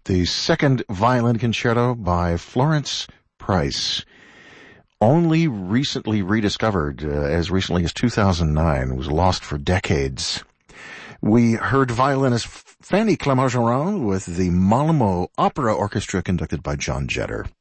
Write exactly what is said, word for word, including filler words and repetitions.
the second violin concerto by Florence Price. Only recently rediscovered, uh, as recently as two thousand nine, was lost for decades. We heard violinist Fanny Clermont-Jarron with the Malmo Opera Orchestra conducted by John Jetter.